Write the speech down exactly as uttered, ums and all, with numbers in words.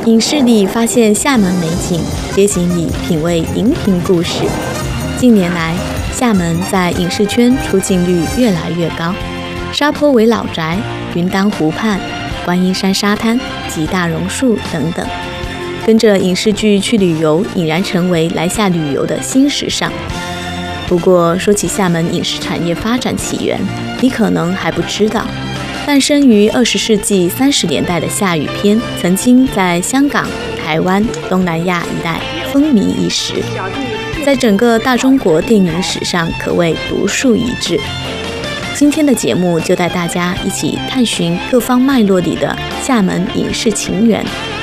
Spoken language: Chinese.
影视里发现厦门美景，街景里品味荧屏故事。近年来，厦门在影视圈出镜率越来越高，沙坡尾老宅、云当湖畔、观音山沙滩及大榕树等等，跟着影视剧去旅游，已然成为来厦旅游的新时尚。不过，说起厦门影视产业发展起源，你可能还不知道。诞生于二十世纪三十年代的厦语片，曾经在香港、台湾、东南亚一带风靡一时，在整个大中国电影史上可谓独树一帜。今天的节目就带大家一起探寻各方脉络里的厦门影视情缘，